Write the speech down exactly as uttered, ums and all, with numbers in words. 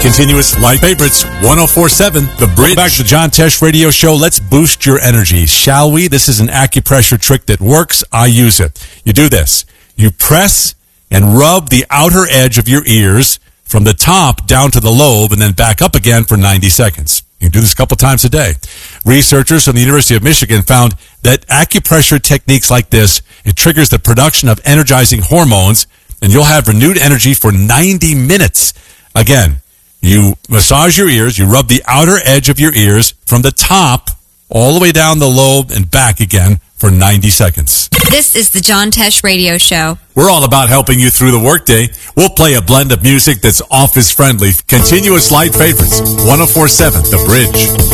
Continuous Light Favorites, one oh four point seven, The Bridge. Welcome back to the John Tesh Radio Show. Let's boost your energy, shall we? This is an acupressure trick that works. I use it. You do this. You press and rub the outer edge of your ears from the top down to the lobe and then back up again for ninety seconds. You can do this a couple times a day. Researchers from the University of Michigan found that acupressure techniques like this, it triggers the production of energizing hormones, and you'll have renewed energy for ninety minutes. Again, you massage your ears, you rub the outer edge of your ears from the top all the way down the lobe and back again for ninety seconds. This is the John Tesh Radio Show. We're all about helping you through the workday. We'll play a blend of music that's office-friendly. Continuous Light Favorites, one oh four point seven, The Bridge.